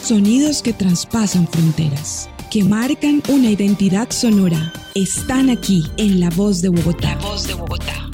Sonidos que traspasan fronteras, que marcan una identidad sonora, están aquí en La Voz de Bogotá. La Voz de Bogotá.